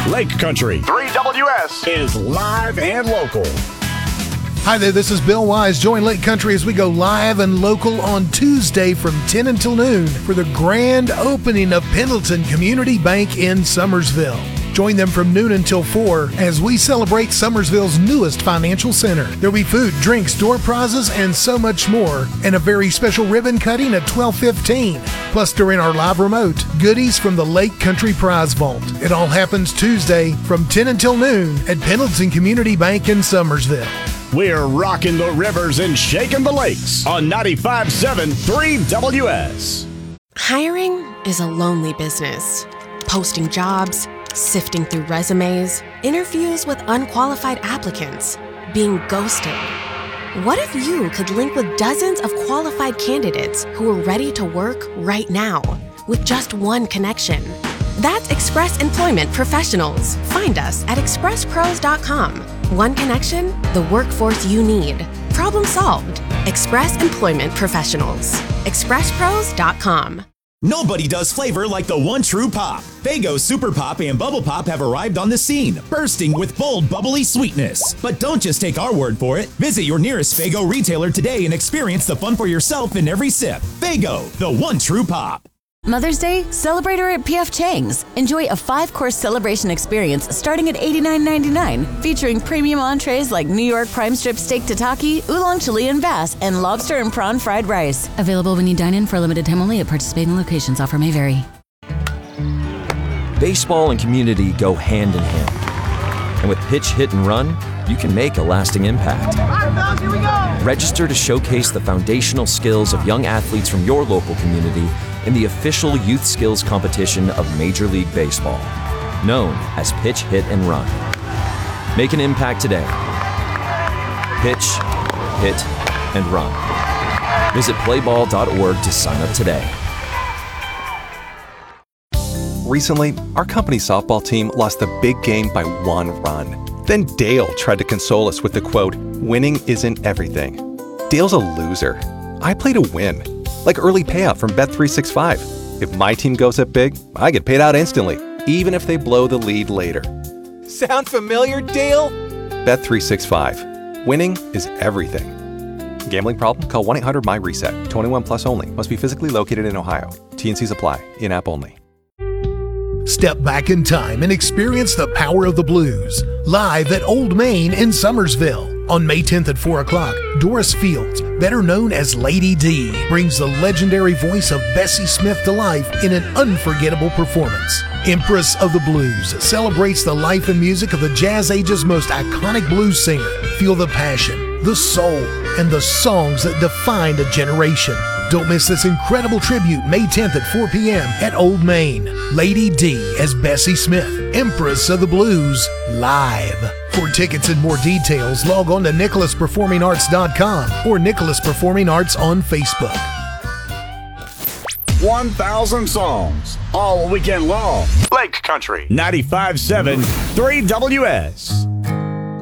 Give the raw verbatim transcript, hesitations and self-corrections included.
Lake Country three W S is live and local. Hi there, this is Bill Wise. Join Lake Country as we go live and local on Tuesday from ten until noon for the grand opening of Pendleton Community Bank in Summersville. Join them from noon until four as we celebrate Summersville's newest financial center. There'll be food, drinks, door prizes, and so much more. And a very special ribbon cutting at twelve fifteen. Plus, during our live remote, goodies from the Lake Country Prize Vault. It all happens Tuesday from ten until noon at Pendleton Community Bank in Summersville. We're rocking the rivers and shaking the lakes on ninety-five point seven three W S. Hiring is a lonely business. Posting jobs, sifting through resumes, interviews with unqualified applicants, being ghosted. What if you could link with dozens of qualified candidates who are ready to work right now with just one connection? That's Express Employment Professionals. Find us at express pros dot com. One connection, the workforce you need. Problem solved. Express Employment Professionals. express pros dot com. Nobody does flavor like the one true pop. Faygo Super Pop and Bubble Pop have arrived on the scene, bursting with bold, bubbly sweetness. But don't just take our word for it. Visit your nearest Faygo retailer today and experience the fun for yourself in every sip. Faygo, the one true pop. Mother's Day, celebrate her at P F Chang's. Enjoy a five-course celebration experience starting at eighty-nine ninety-nine, featuring premium entrees like New York prime strip steak tataki, oolong Chilean bass, and lobster and prawn fried rice. Available when you dine in for a limited time only at participating locations. Offer may vary. Baseball and community go hand in hand. And with Pitch, Hit, and Run, you can make a lasting impact. Here we go. Register to showcase the foundational skills of young athletes from your local community in the official youth skills competition of Major League Baseball, known as Pitch, Hit, and Run. Make an impact today. Pitch, Hit, and Run. Visit play ball dot org to sign up today. Recently, our company's softball team lost the big game by one run. Then Dale tried to console us with the quote, "Winning isn't everything." Dale's a loser. I play to win. Like early payout from Bet three sixty-five. If my team goes up big, I get paid out instantly, even if they blow the lead later. Sound familiar, Dale? Bet three sixty-five. Winning is everything. Gambling problem? Call one eight hundred M Y reset. twenty-one plus only. Must be physically located in Ohio. T and Cs apply. In-app only. Step back in time and experience the power of the blues live at Old Main in Summersville. On May tenth at four o'clock, Doris Fields, better known as Lady D, brings the legendary voice of Bessie Smith to life in an unforgettable performance. Empress of the Blues celebrates the life and music of the Jazz Age's most iconic blues singer. Feel the passion, the soul, and the songs that defined a generation. Don't miss this incredible tribute May tenth at four p.m. at Old Main. Lady D as Bessie Smith, Empress of the Blues, live. For tickets and more details, log on to nicholas performing arts dot com or Nicholas Performing Arts on Facebook. one thousand songs, all weekend long. Lake Country ninety-five point seven three W S.